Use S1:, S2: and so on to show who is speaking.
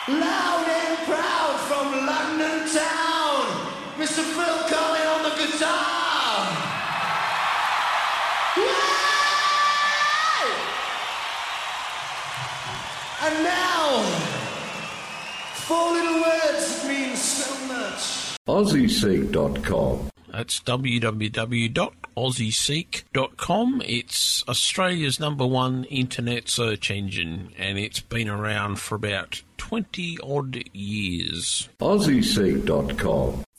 S1: Loud and proud from London town, Mr. Phil Collin on the guitar. Yay! And now, 4 little words that mean so much.
S2: AussieSeek.com.
S3: That's www.aussieseek.com. It's Australia's #1 internet search engine, and it's been around for about 20-odd years.
S2: AussieSeek.com.